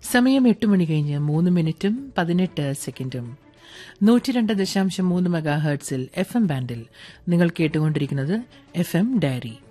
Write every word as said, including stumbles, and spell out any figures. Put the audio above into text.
സമയം എട്ട് മണി കഴിഞ്ഞ് മൂന്ന് മിനിറ്റും പതിനെട്ട് സെക്കൻഡും. നൂറ്റിരണ്ട് ദശാംശം മൂന്ന് മെഗാ ഹെർട്സിൽ എഫ് എം ബാൻഡിൽ നിങ്ങൾ കേട്ടുകൊണ്ടിരിക്കുന്നത് എഫ് എം ഡയറി.